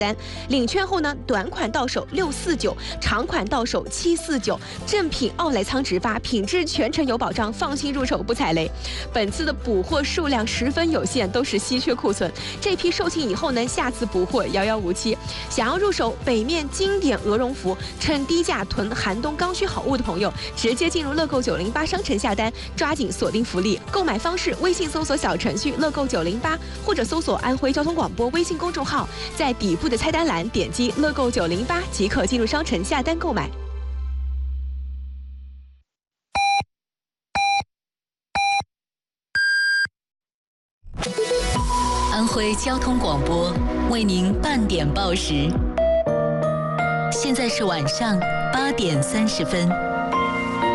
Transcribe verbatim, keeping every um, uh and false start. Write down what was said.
单，领券后呢，短款到手六四九，长款到手七四九，正品奥莱仓直发，品质全程有保障，放心入手不踩雷。本次的补货数量十分有限，都是稀缺库存，这批售罄以后呢，下次补货遥遥无期。想要入手北面经典鹅绒服，趁低价囤寒冬刚需好物的朋友，直接进入乐购九零八商城下单，抓紧锁定福利。购买方式：微信搜索小程序乐购九零八，或者搜索安徽交通广播微信公众号，在底部的菜单栏点击乐购九零八即可进入商城下单购买。 安徽交通广播为您半点报时，现在是晚上八点三十分。